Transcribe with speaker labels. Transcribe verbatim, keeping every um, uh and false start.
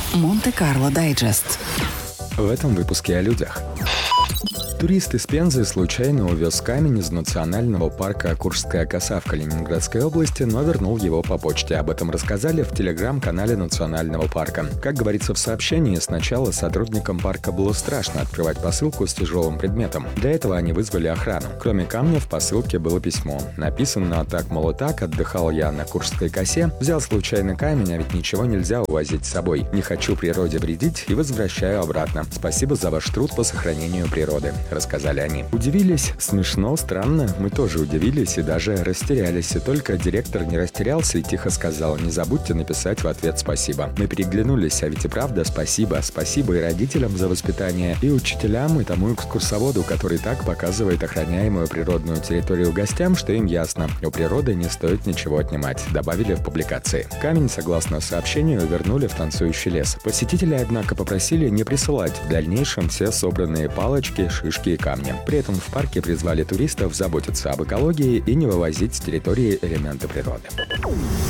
Speaker 1: Монте-Карло Дайджест.
Speaker 2: В этом выпуске о людях. Турист из Пензы случайно увез камень из национального парка Куршская коса в Калининградской области, но вернул его по почте. Об этом рассказали в телеграм-канале национального парка. Как говорится в сообщении, сначала сотрудникам парка было страшно открывать посылку с тяжелым предметом. Для этого они вызвали охрану. Кроме камня в посылке было письмо. Написано так, мол, и так, отдыхал я на Куршской косе, взял случайно камень, а ведь ничего нельзя увозить с собой. Не хочу природе вредить и возвращаю обратно. Спасибо за ваш труд по сохранению природы, рассказали они. Удивились, смешно, странно, мы тоже удивились и даже растерялись. И только директор не растерялся и тихо сказал: не забудьте написать в ответ спасибо. Мы переглянулись, а ведь и правда спасибо. Спасибо и родителям за воспитание, и учителям, и тому экскурсоводу, который так показывает охраняемую природную территорию гостям, что им ясно, у природы не стоит ничего отнимать, добавили в публикации. Камень, согласно сообщению, вернули в танцующий лес. Посетители, однако, попросили не присылать в дальнейшем все собранные палочки, шишки и камни. При этом в парке призвали туристов заботиться об экологии и не вывозить с территории элементы природы.